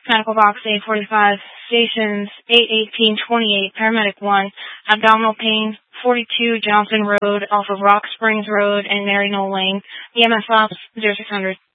Medical Box 845, Stations 81828, Paramedic 1, Abdominal Pain, 42 Johnson Road off of Rock Springs Road and Maryknoll Lane, EMS Ops 0600.